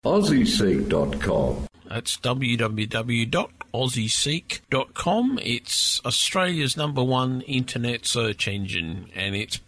AussieSeek.com. That's www.aussieseek.com. It's Australia's #1 internet search engine, and it's